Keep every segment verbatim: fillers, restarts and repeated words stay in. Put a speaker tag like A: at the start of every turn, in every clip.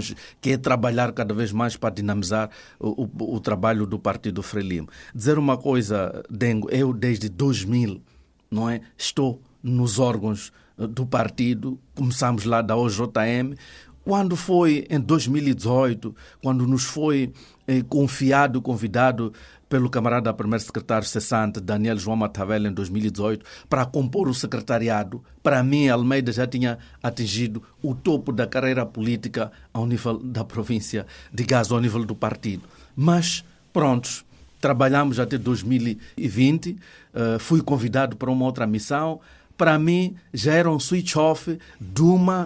A: que é trabalhar cada vez mais para dinamizar o, o, o trabalho do Partido Frelimo. Dizer uma coisa, Dengo, eu desde dois mil, não é, estou nos órgãos do partido, começamos lá da O J M, quando foi em dois mil e dezoito, quando nos foi eh, confiado, convidado pelo camarada primeiro secretário cessante, Daniel João Matavel, em dois mil e dezoito, para compor o secretariado, para mim, Almeida já tinha atingido o topo da carreira política ao nível da província de Gaza, ao nível do partido. Mas, prontos, trabalhamos até dois mil e vinte, uh, fui convidado para uma outra missão. Para mim, já era um switch off de uma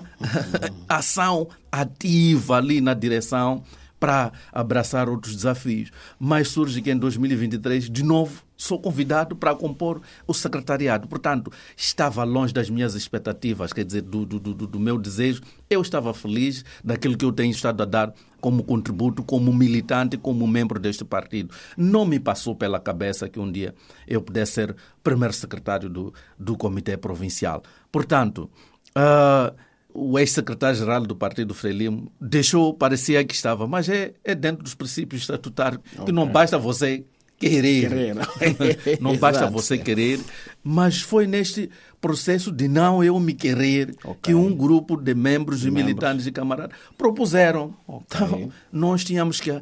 A: ação ativa ali na direção para abraçar outros desafios. Mas surge que em dois mil e vinte e três, de novo, sou convidado para compor o secretariado. Portanto, estava longe das minhas expectativas, quer dizer, do, do, do, do meu desejo. Eu estava feliz daquilo que eu tenho estado a dar como contributo, como militante, como membro deste partido. Não me passou pela cabeça que um dia eu pudesse ser primeiro secretário do, do Comitê Provincial. Portanto, uh, o ex-secretário-geral do Partido Frelimo deixou, parecia que estava, mas é, é dentro dos princípios estatutários, okay, que não basta você querer, querer. Não basta você querer, mas foi neste processo de não eu me querer, okay, que um grupo de membros de e membros. militantes e camaradas propuseram. Okay. Então, nós tínhamos que a,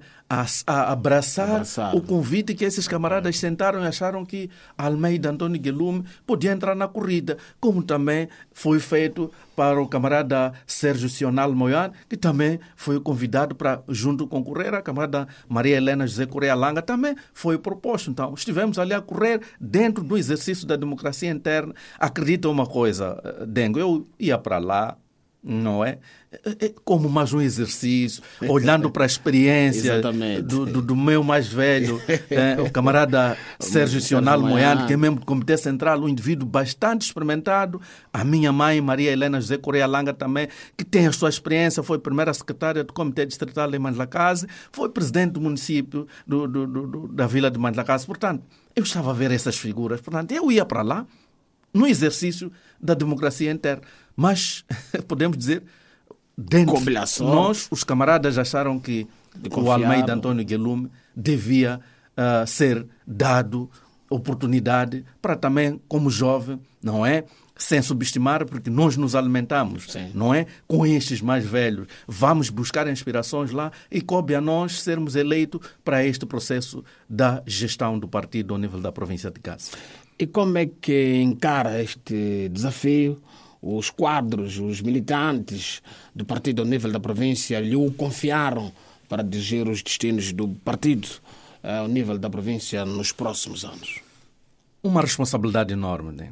A: a abraçar, abraçar o convite que esses camaradas sentaram e acharam que Almeida Antônio Guelume podia entrar na corrida, como também foi feito para o camarada Sérgio Sional Moiano, que também foi convidado para, junto concorrer, a camarada Maria Helena José Correia Langa também foi proposto. Então, estivemos ali a correr dentro do exercício da democracia interna. Acredita uma coisa, Dengo, eu ia para lá, não é? Como mais um exercício, olhando para a experiência do, do, do meu mais velho, é, o camarada Sérgio Sional Moiano, que é membro do Comitê Central, um indivíduo bastante experimentado, a minha mãe, Maria Helena José Correia Langa também, que tem a sua experiência, foi primeira secretária do Comitê Distrital de Mandlacase, foi presidente do município do, do, do, da Vila de Mandlacase. Portanto, eu estava a ver essas figuras, portanto, eu ia para lá, no exercício da democracia interna. Mas, podemos dizer, dentro de nós, os camaradas acharam que o Almeida Antônio Guelume devia uh, ser dado oportunidade para também, como jovem, não é? Sem subestimar, porque nós nos alimentamos, sim, não é? Com estes mais velhos. Vamos buscar inspirações lá e coube a nós sermos eleitos para este processo da gestão do partido ao nível da província de Gaza.
B: E como é que encara este desafio? Os quadros, os militantes do partido ao nível da província lhe o confiaram para dirigir os destinos do partido ao nível da província nos próximos anos?
A: Uma responsabilidade enorme, né?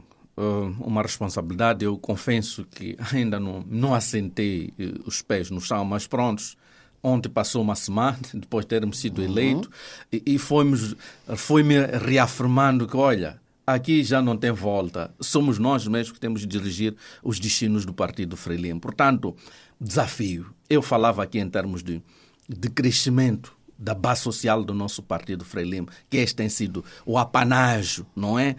A: Uma responsabilidade, eu confesso que ainda não, não assentei os pés no chão, mas prontos. Ontem passou uma semana, depois de termos sido eleitos, uhum. e, e foi-me, foi-me reafirmando que, olha, aqui já não tem volta. Somos nós mesmos que temos de dirigir os destinos do Partido Frelimo. Portanto, desafio. Eu falava aqui em termos de, de crescimento da base social do nosso Partido Frelimo, que este tem sido o apanágio, não é?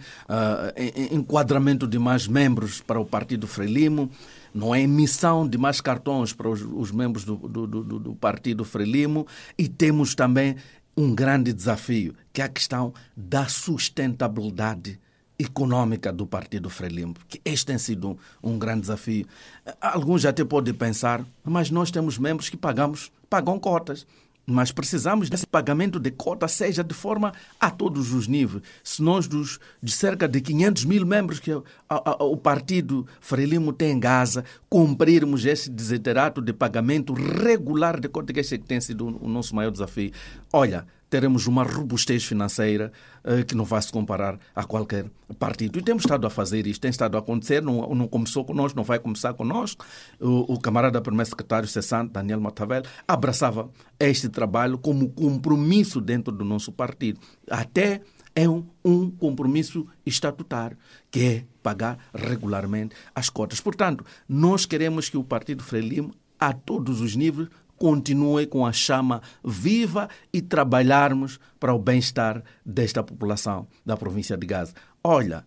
A: Uh, enquadramento de mais membros para o Partido Frelimo, não é? Emissão de mais cartões para os, os membros do, do, do, do Partido Frelimo, e temos também um grande desafio, que é a questão da sustentabilidade econômica do Partido Frelimo, que este tem sido um, um grande desafio. Alguns já até podem pensar, mas nós temos membros que pagamos, pagam cotas, mas precisamos desse pagamento de cota seja de forma a todos os níveis. Se nós, dos, de cerca de quinhentos mil membros que a, a, o Partido Frelimo tem em Gaza, cumprirmos esse desiderato de pagamento regular de cota, que esse tem sido o nosso maior desafio. Olha, teremos uma robustez financeira uh, que não vai se comparar a qualquer partido. E temos estado a fazer isto, tem estado a acontecer, não, não começou conosco, não vai começar conosco. O, o camarada primeiro secretário cessante, Daniel Matavel, abraçava este trabalho como compromisso dentro do nosso partido. Até é um, um compromisso estatutário, que é pagar regularmente as cotas. Portanto, nós queremos que o Partido Frelimo, a todos os níveis, continue com a chama viva e trabalharmos para o bem-estar desta população da província de Gaza. Olha,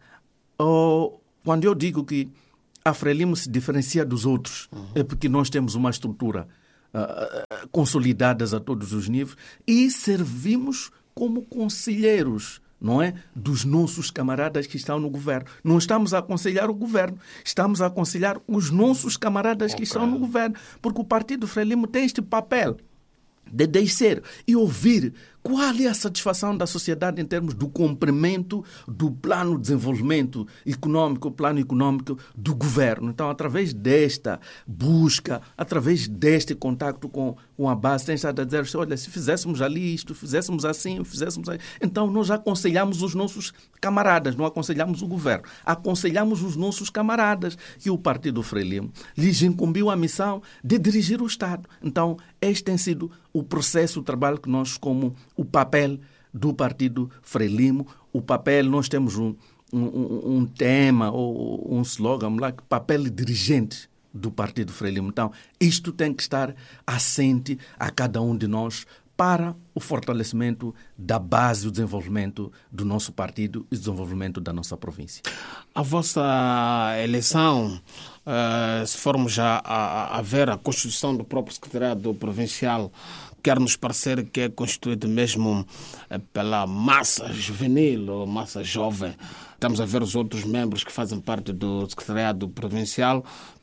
A: oh, quando eu digo que a Frelimo se diferencia dos outros, uhum. é porque nós temos uma estrutura uh, consolidadas a todos os níveis e servimos como conselheiros, não é? Dos nossos camaradas que estão no governo. Não estamos a aconselhar o governo, estamos a aconselhar os nossos camaradas que okay. estão no governo, porque o Partido Frelimo tem este papel de descer e ouvir qual é a satisfação da sociedade em termos do cumprimento do plano de desenvolvimento econômico, plano econômico do governo. Então, através desta busca, através deste contacto com, com a base, tem estado a dizer, olha, se fizéssemos ali isto, fizéssemos assim, fizéssemos assim. Então, nós aconselhamos os nossos camaradas, não aconselhamos o governo, aconselhamos os nossos camaradas. E o Partido Frelimo lhes incumbiu a missão de dirigir o Estado. Então, este tem sido o processo, o trabalho que nós, como o papel do Partido Frelimo, o papel, nós temos um, um, um tema ou um slogan lá, papel dirigente do Partido Frelimo. Então, isto tem que estar assente a cada um de nós para o fortalecimento da base, o desenvolvimento do nosso partido e o desenvolvimento da nossa província.
B: A vossa eleição, uh, se formos já a, a ver a constituição do próprio secretariado provincial, quer nos parecer que é constituído mesmo pela massa juvenil ou massa jovem. Estamos a ver os outros membros que fazem parte do secretariado provincial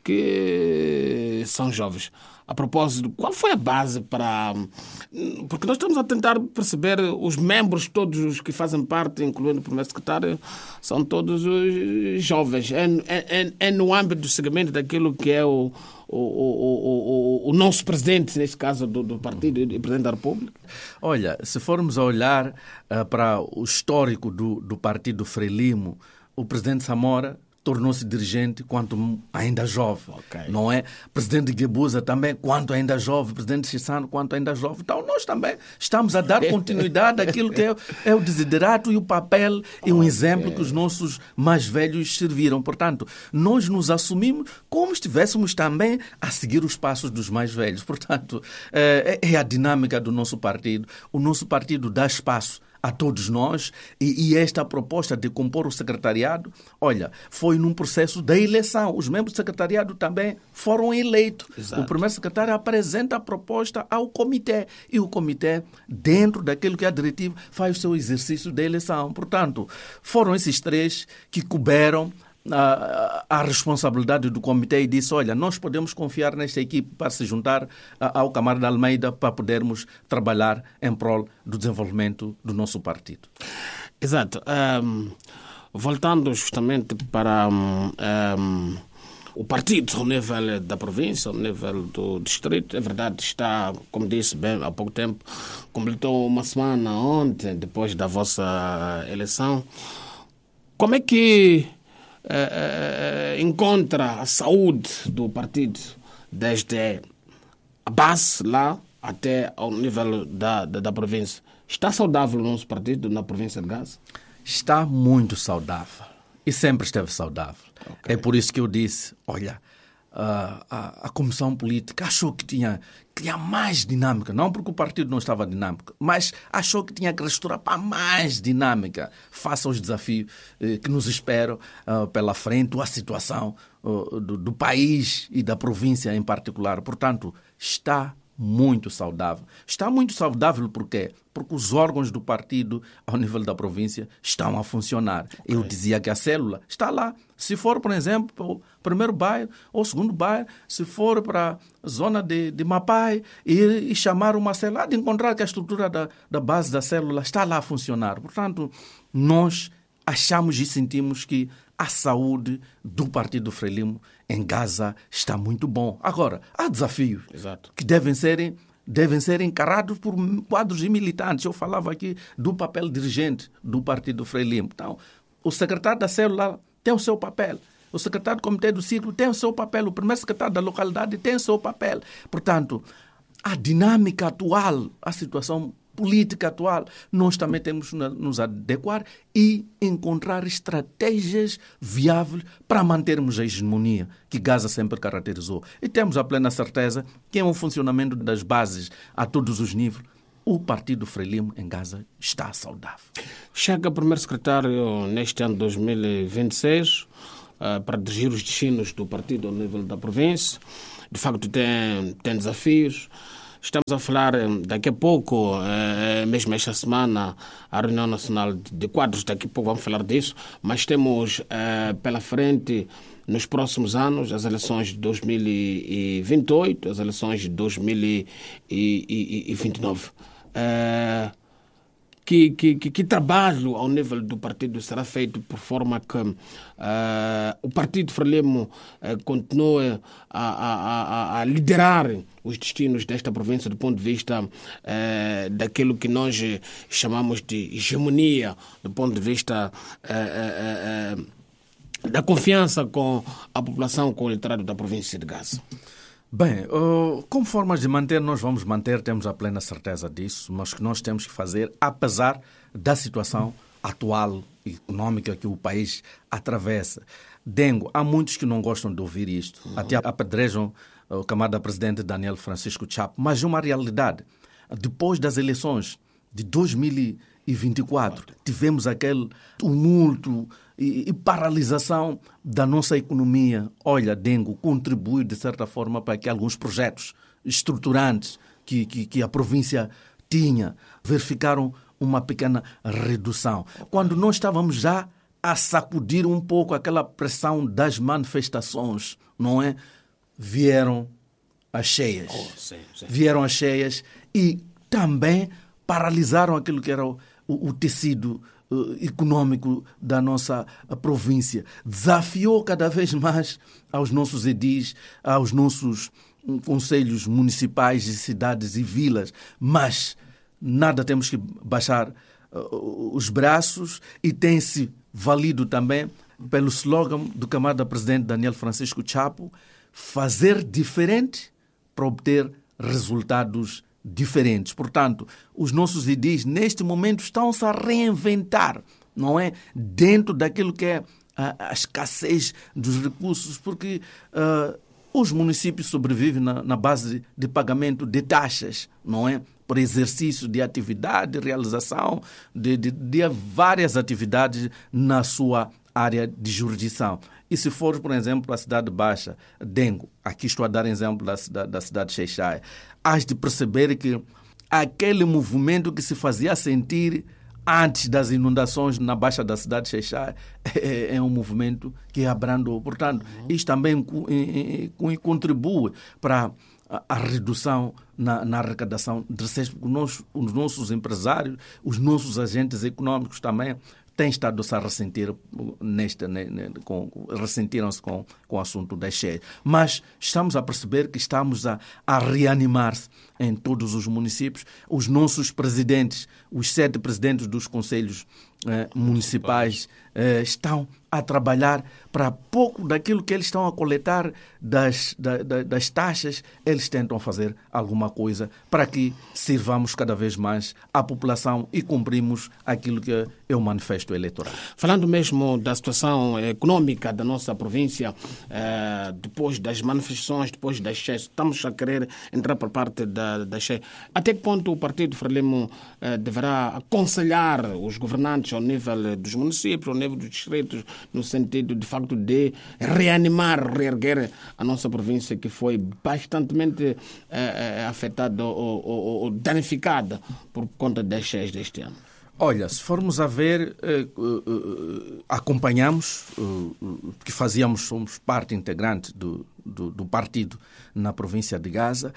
B: que são jovens. A propósito, qual foi a base para... Porque nós estamos a tentar perceber os membros, todos os que fazem parte, incluindo o primeiro secretário, são todos os jovens. É, é, é no âmbito do segmento daquilo que é o, o, o, o, o nosso presidente, neste caso do, do partido e presidente da República.
A: Olha, se formos a olhar uh, para o histórico do, do Partido Frelimo, o presidente Samora tornou-se dirigente quanto ainda jovem, okay. não é? Presidente Guebuza também, quanto ainda jovem, presidente Chissano, quanto ainda jovem. Então, nós também estamos a dar continuidade àquilo que é, é o desiderato e o papel e um okay. exemplo que os nossos mais velhos serviram. Portanto, nós nos assumimos como estivéssemos também a seguir os passos dos mais velhos. Portanto, é, é a dinâmica do nosso partido. O nosso partido dá espaço a todos nós e, e esta proposta de compor o secretariado, olha, foi num processo da eleição. Os membros do secretariado também foram eleitos. Exato. O primeiro secretário apresenta a proposta ao comitê e o comitê, dentro daquilo que é a diretiva, faz o seu exercício da eleição. Portanto, foram esses três que couberam A, a responsabilidade do comitê e disse, olha, nós podemos confiar nesta equipe para se juntar ao camarada Almeida para podermos trabalhar em prol do desenvolvimento do nosso partido.
B: Exato. Um, voltando justamente para um, um, o partido ao nível da província, ao nível do distrito, é verdade, está, como disse bem há pouco tempo, completou uma semana ontem, depois da vossa eleição. Como é que Uh, uh, encontra a saúde do partido desde a base lá até ao nível da, da, da província? Está saudável o nosso partido na província de Gaza?
A: Está muito saudável e sempre esteve saudável. Okay. É por isso que eu disse, olha, a, a, a comissão política achou que tinha, tinha mais dinâmica, não porque o partido não estava dinâmico, mas achou que tinha que reestruturar para mais dinâmica face aos desafios eh, que nos esperam uh, pela frente, ou a situação uh, do, do país e da província em particular. Portanto, está muito saudável. Está muito saudável por quê? Porque os órgãos do partido ao nível da província estão a funcionar. Okay. Eu dizia que a célula está lá. Se for, por exemplo, para o primeiro bairro ou o segundo bairro, se for para a zona de, de Mapai e, e chamar uma célula, de encontrar que a estrutura da, da base da célula está lá a funcionar. Portanto, nós achamos e sentimos que a saúde do Partido Frelimo em Gaza está muito bom. Agora, há desafios Exato. que devem ser, devem ser encarados por quadros e militantes. Eu falava aqui do papel dirigente do Partido Frelimo. Então, o secretário da célula tem o seu papel. O secretário do Comitê do Ciclo tem o seu papel. O primeiro secretário da localidade tem o seu papel. Portanto, a dinâmica atual, a situação política atual, nós também temos que nos adequar e encontrar estratégias viáveis para mantermos a hegemonia que Gaza sempre caracterizou. E temos a plena certeza que em um funcionamento das bases a todos os níveis, o Partido Frelimo em Gaza está saudável.
B: Chega o primeiro secretário neste ano de dois mil e vinte e seis uh, para dirigir os destinos do partido ao nível da província. De facto, tem, tem desafios. Estamos a falar eh, daqui a pouco, eh, mesmo esta semana, a reunião nacional de de quadros, daqui a pouco vamos falar disso, mas temos eh, pela frente, nos próximos anos, as eleições de dois mil e vinte e oito, as eleições de dois mil e vinte e nove. Eh, Que, que, que, que trabalho ao nível do partido será feito por forma que uh, o partido Frelimo uh, continue a, a, a, a liderar os destinos desta província do ponto de vista uh, daquilo que nós chamamos de hegemonia, do ponto de vista uh, uh, uh, da confiança com a população, com o eleitorado da província de Gaza?
A: Bem, uh, como formas de manter, nós vamos manter, temos a plena certeza disso, mas que nós temos que fazer, apesar da situação atual econômica que o país atravessa. Dengo, há muitos que não gostam de ouvir isto, uhum. até apedrejam o camarada presidente Daniel Francisco Chapo, mas é uma realidade. Depois das eleições de dois mil e vinte e quatro, tivemos aquele tumulto e, e paralisação da nossa economia. Olha, Dengo contribui de certa forma para que alguns projetos estruturantes que, que, que a província tinha verificaram uma pequena redução. Quando nós estávamos já a sacudir um pouco aquela pressão das manifestações, não é? Vieram as cheias.
B: Oh, sim, sim.
A: Vieram as cheias e também paralisaram aquilo que era o, o, o tecido uh, econômico da nossa uh, província. Desafiou cada vez mais aos nossos edis, aos nossos um, conselhos municipais de cidades e vilas, mas nada temos que baixar uh, os braços e tem-se valido também pelo slogan do camarada presidente Daniel Francisco Chapo, fazer diferente para obter resultados diferentes. Portanto, os nossos edis, neste momento, estão-se a reinventar, não é? Dentro daquilo que é a, a escassez dos recursos, porque uh, os municípios sobrevivem na, na base de pagamento de taxas, não é? Por exercício de atividade, de realização de, de, de várias atividades na sua área de jurisdição. E se for, por exemplo, a Cidade Baixa, Dengo, aqui estou a dar exemplo da cidade, da cidade de Xai-Xai, hás de perceber que aquele movimento que se fazia sentir antes das inundações na Baixa da cidade de Xai-Xai é, é um movimento que abrandou. Portanto, isto também contribui para a redução na, na arrecadação de receitas. Nós, os nossos empresários, os nossos agentes econômicos também têm estado -se a ressentir nesta, com, ressentiram-se com, com o assunto das cheias. Mas estamos a perceber que estamos a, a reanimar-se em todos os municípios. Os nossos presidentes, os sete presidentes dos conselhos eh, municipais eh, estão a trabalhar para pouco daquilo que eles estão a coletar das, da, da, das taxas, eles tentam fazer alguma coisa para que sirvamos cada vez mais à população e cumprimos aquilo que é o manifesto eleitoral.
B: Falando mesmo da situação econômica da nossa província, eh, depois das manifestações, depois das cheias, estamos a querer entrar por parte da, da cheia. Até que ponto o Partido Frelimo eh, deverá aconselhar os governantes ao nível dos municípios, ao nível dos distritos, no sentido, de facto, de reanimar, reerguer a nossa província, que foi bastantemente eh, afetada ou, ou, ou danificada por conta das cheias deste ano?
A: Olha, se formos a ver, eh, eh, acompanhamos, eh, que fazíamos, somos parte integrante do, do, do partido na província de Gaza,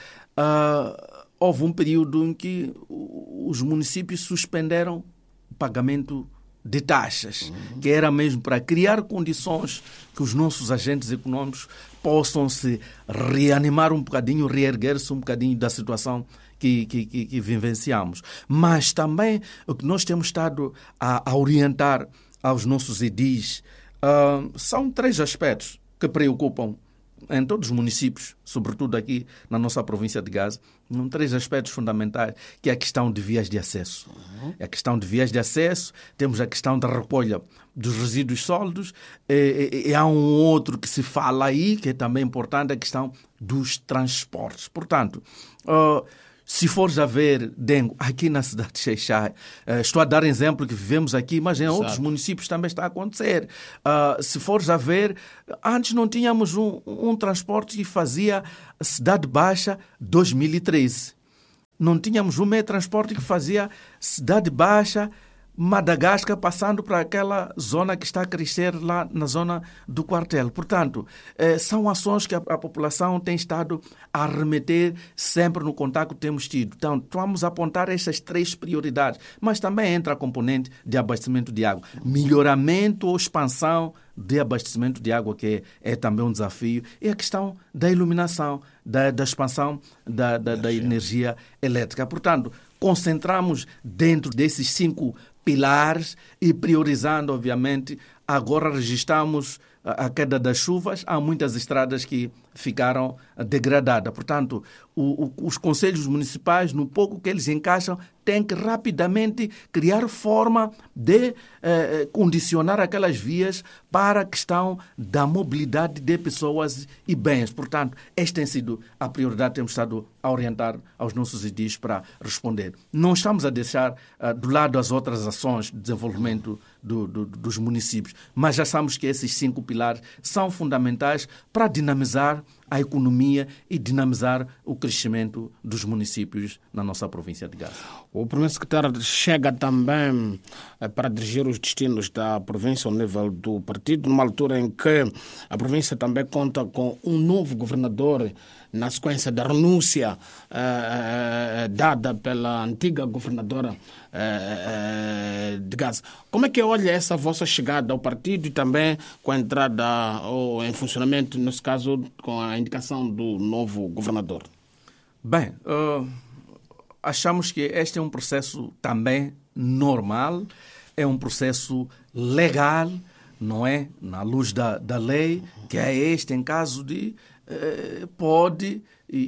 A: uh, houve um período em que os municípios suspenderam o pagamento de taxas, uhum. que era mesmo para criar condições que os nossos agentes econômicos possam se reanimar um bocadinho, reerguer-se um bocadinho da situação que, que, que, que vivenciamos. Mas também o que nós temos estado a, a orientar aos nossos edis uh, são três aspectos que preocupam em todos os municípios, sobretudo aqui na nossa província de Gaza, são três aspectos fundamentais, que é a questão de vias de acesso. Uhum. É a questão de vias de acesso, temos a questão da recolha dos resíduos sólidos, e, e, e há um outro que se fala aí, que é também importante, a questão dos transportes. Portanto, uh, se fores a ver, Dengo, aqui na cidade de Xai-Xai, uh, estou a dar exemplo que vivemos aqui, mas em Exato. outros municípios também está a acontecer. Uh, se fores a ver, antes não tínhamos um, um transporte que fazia Cidade Baixa dois mil e treze. Não tínhamos um meio de transporte que fazia Cidade Baixa, Madagascar, passando para aquela zona que está a crescer lá na zona do quartel. Portanto, eh, são ações que a, a população tem estado a remeter sempre no contato que temos tido. Então, vamos apontar estas três prioridades, mas também entra a componente de abastecimento de água. Melhoramento ou expansão de abastecimento de água, que é, é também um desafio, e a questão da iluminação, da, da expansão da, da, da energia elétrica. Portanto, concentramos dentro desses cinco pilares e priorizando, obviamente, agora registramos a queda das chuvas, há muitas estradas que ficaram degradadas. Portanto, o, o, os conselhos municipais, no pouco que eles encaixam, têm que rapidamente criar forma de eh, condicionar aquelas vias para a questão da mobilidade de pessoas e bens. Portanto, esta tem sido a prioridade que temos estado a orientar aos nossos edis para responder. Não estamos a deixar uh, do lado as outras ações de desenvolvimento do, do, dos municípios, mas já sabemos que esses cinco pilares são fundamentais para dinamizar a economia e dinamizar o crescimento dos municípios na nossa província de Gaza.
B: O primeiro secretário chega também eh, para dirigir os destinos da província ao nível do partido, numa altura em que a província também conta com um novo governador na sequência da renúncia eh, dada pela antiga governadora eh, de Gaza. Como é que olha essa vossa chegada ao partido e também com a entrada ou em funcionamento, nesse caso, com a indicação do novo governador?
A: Bem, uh, achamos que este é um processo também normal, é um processo legal, não é? Na luz da, da lei, que é este em caso de eh, pode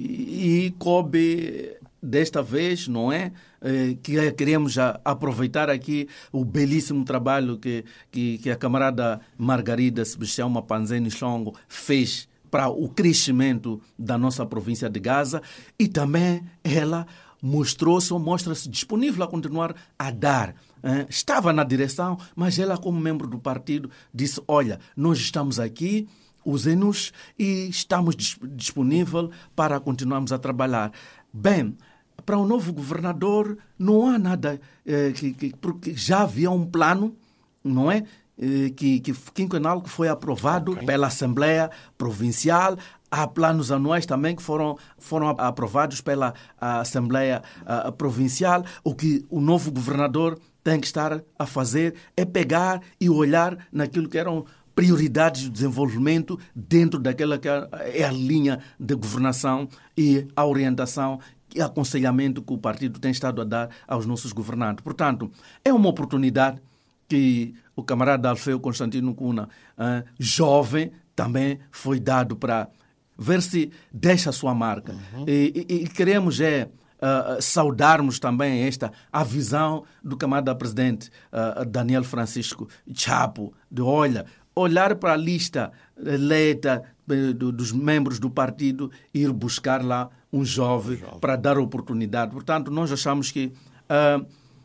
A: e, e coube desta vez, não é? Eh, que queremos já aproveitar aqui o belíssimo trabalho que, que, que a camarada Margarida Sebastião Mapanzeni Xongo fez para o crescimento da nossa província de Gaza, e também ela mostrou-se ou mostra-se disponível a continuar a dar. Eh, estava na direção, mas ela, como membro do partido, disse: olha, nós estamos aqui, usem-nos e estamos disponíveis para continuarmos a trabalhar. Bem, para o novo governador não há nada, eh, que, que, porque já havia um plano, não é? Que, que, quinquenal que foi aprovado okay. pela Assembleia Provincial. Há planos anuais também que foram, foram aprovados pela Assembleia uh, Provincial. O que o novo governador tem que estar a fazer é pegar e olhar naquilo que eram prioridades de desenvolvimento dentro daquela que é a linha de governação e a orientação e aconselhamento que o partido tem estado a dar aos nossos governantes. Portanto, é uma oportunidade que o camarada Alfeu Constantino Cuna, uh, jovem, também foi dado para ver se deixa a sua marca. Uhum. E, e, e queremos é uh, saudarmos também esta, a visão do camarada presidente uh, Daniel Francisco Chapo, de olha, olhar para a lista eleita uh, dos membros do partido e ir buscar lá um jovem, jovem. para dar oportunidade. Portanto, nós achamos que uh,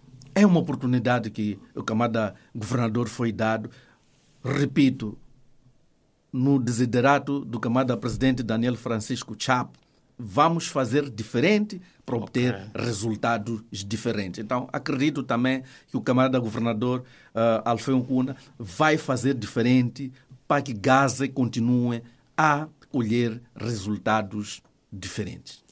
A: é uma oportunidade que o camarada governador foi dado, repito, no desiderato do camarada presidente Daniel Francisco Chapo, vamos fazer diferente para obter okay. resultados diferentes. Então, acredito também que o camarada governador uh, Alfeu Cuna vai fazer diferente para que Gaza continue a colher resultados diferentes.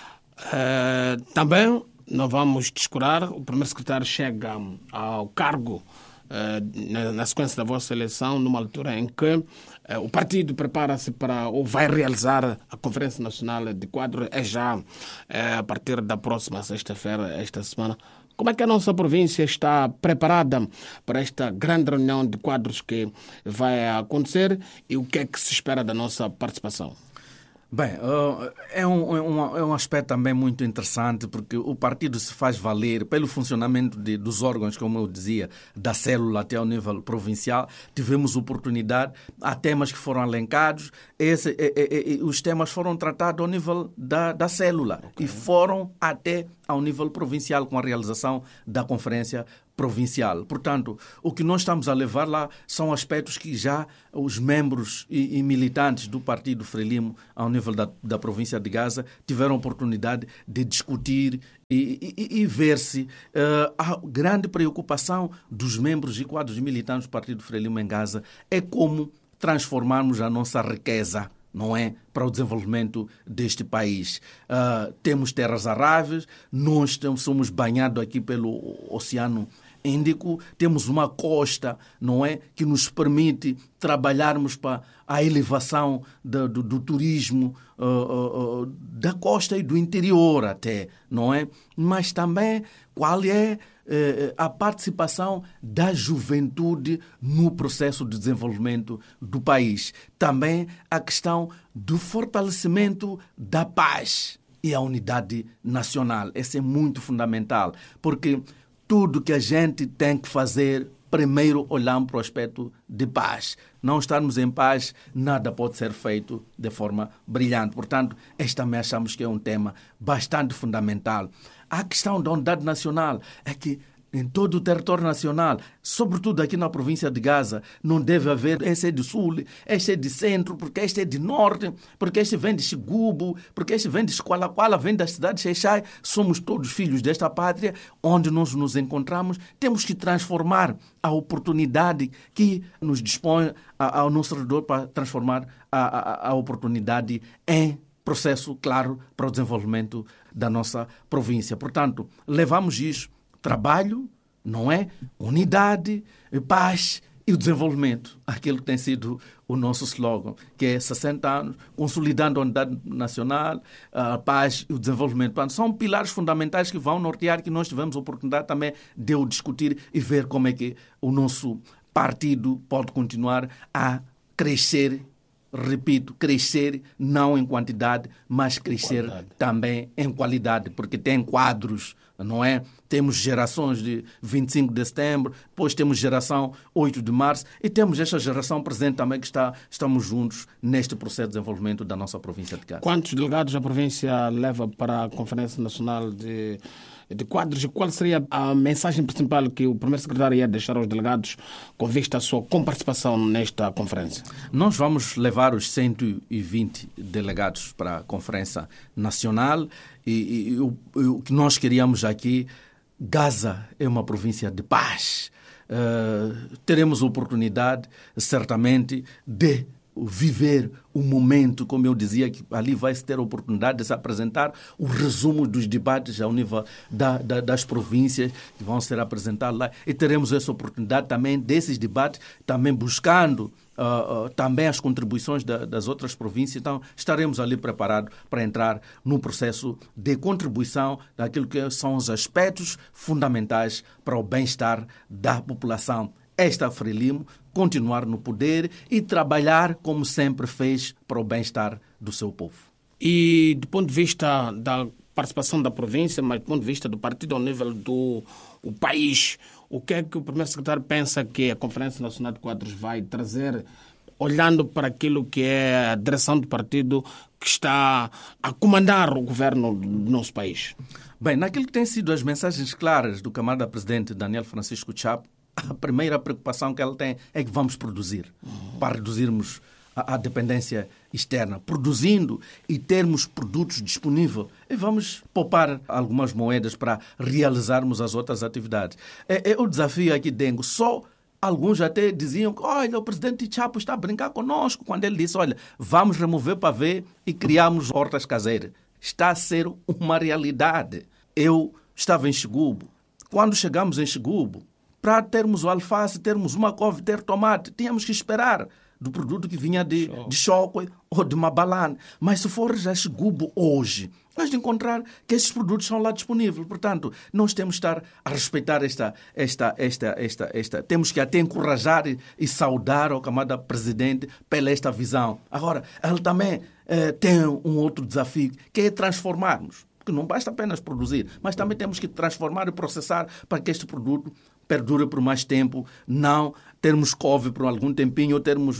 B: Uh, também não vamos descurar, o primeiro secretário chega ao cargo uh, na, na sequência da vossa eleição, numa altura em que uh, o partido prepara-se para, ou vai realizar a Conferência Nacional de Quadros, é já uh, a partir da próxima sexta-feira, esta semana. Como é que a nossa província está preparada para esta grande reunião de quadros que vai acontecer e o que é que se espera da nossa participação?
A: Bem, é um, é, um, é um aspecto também muito interessante, porque o partido se faz valer pelo funcionamento de, dos órgãos, como eu dizia, da célula até ao nível provincial. Tivemos oportunidade, há temas que foram elencados, esse, é, é, é, os temas foram tratados ao nível da, da célula okay. e foram até ao nível provincial com a realização da Conferência provincial. Portanto, o que nós estamos a levar lá são aspectos que já os membros e, e militantes do Partido Frelimo, ao nível da, da província de Gaza, tiveram oportunidade de discutir e, e, e ver se uh, a grande preocupação dos membros e quadros militantes do Partido Frelimo em Gaza é como transformarmos a nossa riqueza, não é, para o desenvolvimento deste país. Uh, temos terras aráveis, nós temos, somos banhados aqui pelo Oceano Índico, temos uma costa, não é, que nos permite trabalharmos para a elevação do, do, do turismo uh, uh, uh, da costa e do interior até, não é? Mas também qual é uh, a participação da juventude no processo de desenvolvimento do país. Também a questão do fortalecimento da paz e a unidade nacional. Esse é muito fundamental, porque tudo que a gente tem que fazer, primeiro olhamos para o aspecto de paz. Não estarmos em paz, nada pode ser feito de forma brilhante. Portanto, este também achamos que é um tema bastante fundamental. A questão da unidade nacional é que em todo o território nacional, sobretudo aqui na província de Gaza, não deve haver esse é de sul, este é de centro, porque este é de norte, porque este vem de Xigubo, porque este vem de Esqualaquala, vem da cidade de Xeixai. Somos todos filhos desta pátria, onde nós nos encontramos. Temos que transformar a oportunidade que nos dispõe ao nosso redor para transformar a, a, a oportunidade em processo claro para o desenvolvimento da nossa província. Portanto, levamos isso. Trabalho, não é? Unidade, paz e o desenvolvimento. Aquilo que tem sido o nosso slogan, que é sessenta anos, consolidando a unidade nacional, a paz e o desenvolvimento. Portanto, são pilares fundamentais que vão nortear, que nós tivemos a oportunidade também de o discutir e ver como é que o nosso partido pode continuar a crescer. Repito, crescer não em quantidade, mas crescer qualidade. Também em qualidade, porque tem quadros, não é? Temos gerações de vinte e cinco de setembro, depois temos geração oito de março e temos esta geração presente também que está, estamos juntos neste processo de desenvolvimento da nossa província de Gaza.
B: Quantos delegados a província leva para a Conferência Nacional de, de Quadros e qual seria a mensagem principal que o primeiro secretário ia deixar aos delegados com vista à sua comparticipação nesta conferência?
A: Nós vamos levar os cento e vinte delegados para a Conferência Nacional e, e, e, o, e o que nós queríamos aqui, Gaza é uma província de paz. Uh, teremos a oportunidade, certamente, de viver o momento, como eu dizia, que ali vai-se ter a oportunidade de se apresentar o resumo dos debates ao nível da, da, das províncias que vão ser apresentados lá. E teremos essa oportunidade também desses debates, também buscando uh, uh, também as contribuições da, das outras províncias. Então, estaremos ali preparados para entrar num processo de contribuição daquilo que são os aspectos fundamentais para o bem-estar da população. Esta Frelimo continuar no poder e trabalhar como sempre fez para o bem-estar do seu povo.
B: E do ponto de vista da participação da província, mas do ponto de vista do partido ao nível do o país, o que é que o primeiro secretário pensa que a Conferência Nacional de Quadros vai trazer, olhando para aquilo que é a direção do partido que está a comandar o governo do nosso país?
A: Bem, naquilo que têm sido as mensagens claras do camarada presidente Daniel Francisco Chapo, a primeira preocupação que ele tem é que vamos produzir, uhum. para reduzirmos a, a dependência externa. Produzindo e termos produtos disponíveis, e vamos poupar algumas moedas para realizarmos as outras atividades. É, é o desafio aqui, Dengo. Só alguns até diziam que olha, o presidente Chapo está a brincar conosco quando ele disse, olha, vamos remover pavê e criamos hortas caseiras. Está a ser uma realidade. Eu estava em Xigubo. Quando chegamos em Xigubo, para termos o alface, termos uma couve, ter tomate, tínhamos que esperar do produto que vinha de, de Choco ou de Mabalane. Mas se fores a Xigubo hoje, vais encontrar que esses produtos são lá disponíveis. Portanto, nós temos que estar a respeitar esta, esta, esta, esta, esta. Temos que até encorajar e, e saudar o camarada presidente pela esta visão. Agora, ele também eh, tem um outro desafio, que é transformarmos porque não basta apenas produzir, mas também temos que transformar e processar para que este produto perdure por mais tempo, não termos couve por algum tempinho, ou termos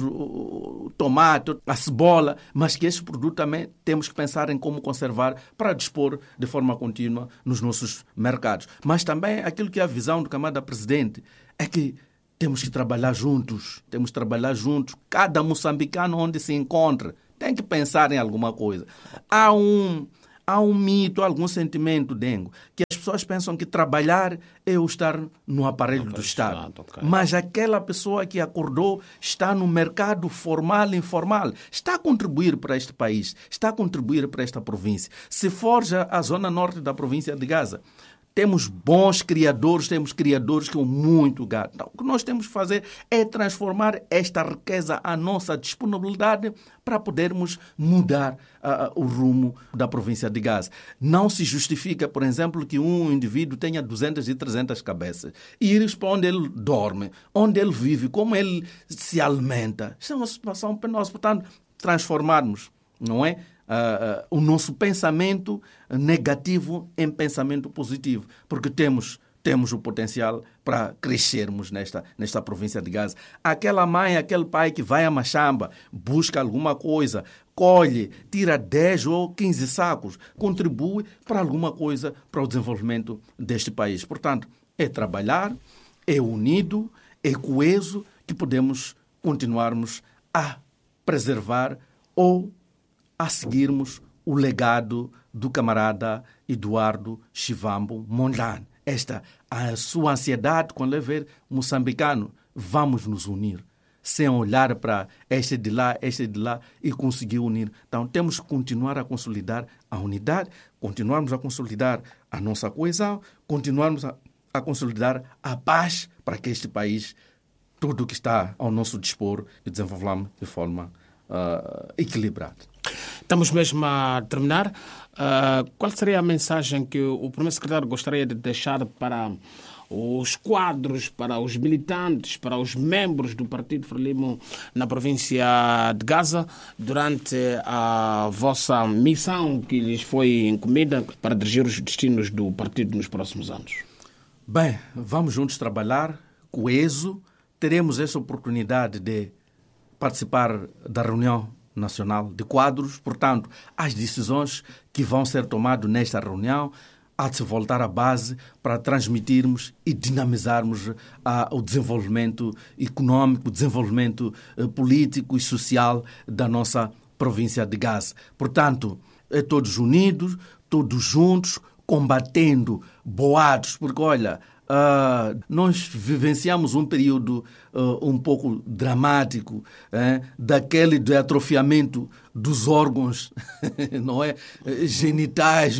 A: o tomate, a cebola, mas que este produto também temos que pensar em como conservar para dispor de forma contínua nos nossos mercados. Mas também aquilo que é a visão do camarada presidente é que temos que trabalhar juntos, temos que trabalhar juntos, cada moçambicano onde se encontra tem que pensar em alguma coisa. Há um, há um mito, algum sentimento, Dengo, que as pessoas pensam que trabalhar é o estar no aparelho okay, do Estado. Estado okay. Mas aquela pessoa que acordou está no mercado formal e informal, está a contribuir para este país, está a contribuir para esta província. Se for já a zona norte da província de Gaza, temos bons criadores, temos criadores que são muito gado. Então, o que nós temos que fazer é transformar esta riqueza à nossa disponibilidade para podermos mudar uh, o rumo da província de Gaza. Não se justifica, por exemplo, que um indivíduo tenha duzentas e trezentas cabeças e ir para onde ele dorme, onde ele vive, como ele se alimenta. Isso é uma situação penosa. Portanto, transformarmos, não é? Uh, uh, o nosso pensamento negativo em pensamento positivo, porque temos, temos o potencial para crescermos nesta, nesta província de Gaza. Aquela mãe, aquele pai que vai a Machamba, busca alguma coisa, colhe, tira dez ou quinze sacos, contribui para alguma coisa para o desenvolvimento deste país. Portanto, é trabalhar, é unido, é coeso que podemos continuarmos a preservar ou a seguirmos o legado do camarada Eduardo Chivambo Mondlane. Esta, a sua ansiedade quando é ver moçambicano, vamos nos unir, sem olhar para este de lá, este de lá e conseguir unir. Então temos que continuar a consolidar a unidade, continuarmos a consolidar a nossa coesão, continuarmos a, a consolidar a paz para que este país, tudo o que está ao nosso dispor, desenvolvamos de forma uh, equilibrada.
B: Estamos mesmo a terminar. Uh, qual seria a mensagem que o primeiro-secretário gostaria de deixar para os quadros, para os militantes, para os membros do Partido Frelimo na província de Gaza durante a vossa missão que lhes foi incumbida para dirigir os destinos do partido nos próximos anos?
A: Bem, vamos juntos trabalhar, coeso. Teremos essa oportunidade de participar da reunião nacional de quadros, portanto, as decisões que vão ser tomadas nesta reunião há de se voltar à base para transmitirmos e dinamizarmos ah, o desenvolvimento econômico, o desenvolvimento eh, político e social da nossa província de Gaza. Portanto, é todos unidos, todos juntos, combatendo boatos, porque, olha, Uh, nós vivenciamos um período uh, um pouco dramático, eh, daquele de atrofiamento dos órgãos não é? Genitais.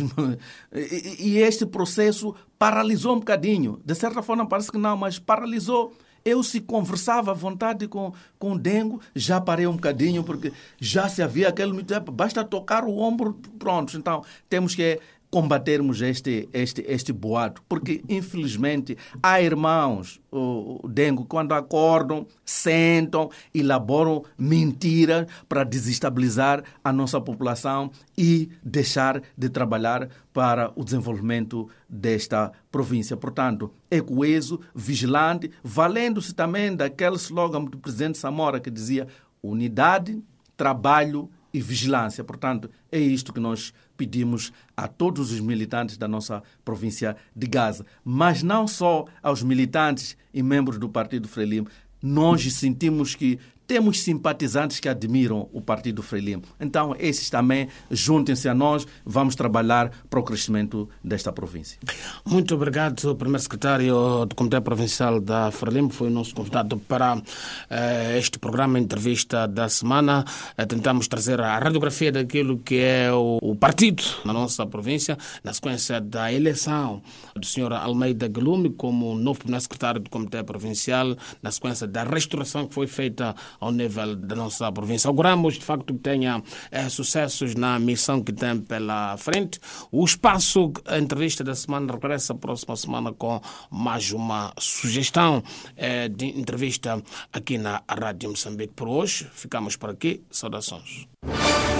A: E, e este processo paralisou um bocadinho. De certa forma parece que não, mas paralisou. Eu, se conversava à vontade com, com o Dengo, já parei um bocadinho, porque já se havia aquele... Basta tocar o ombro, pronto. Então, temos que combatermos este, este, este boato, porque, infelizmente, há irmãos, o, o Dengo, quando acordam, sentam, elaboram mentiras para desestabilizar a nossa população e deixar de trabalhar para o desenvolvimento desta província. Portanto, é coeso, vigilante, valendo-se também daquele slogan do presidente Samora que dizia unidade, trabalho e vigilância. Portanto, é isto que nós pedimos a todos os militantes da nossa província de Gaza. Mas não só aos militantes e membros do Partido Frelimo. Nós sentimos que temos simpatizantes que admiram o Partido Frelimo. Então, esses também, juntem-se a nós, vamos trabalhar para o crescimento desta província.
B: Muito obrigado, primeiro-secretário do Comitê Provincial da Frelimo. Foi o nosso convidado para uh, este programa, entrevista da semana. Uh, tentamos trazer a radiografia daquilo que é o, o partido na nossa província, na sequência da eleição do senhor Almeida Guilherme como novo primeiro-secretário do Comitê Provincial, na sequência da restauração que foi feita ao nível da nossa província. Auguramos, de facto, que tenha eh, sucessos na missão que tem pela frente. O espaço, a entrevista da semana, regressa a próxima semana com mais uma sugestão eh, de entrevista aqui na Rádio Moçambique. Por hoje, ficamos por aqui. Saudações.